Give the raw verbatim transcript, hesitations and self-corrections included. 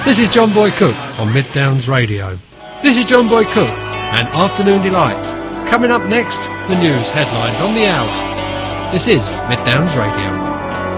This is John Boy Cook on Mid Downs Radio. This is John Boy Cook and Afternoon Delight. Coming up next, the news headlines on the hour. This is Mid Downs Radio.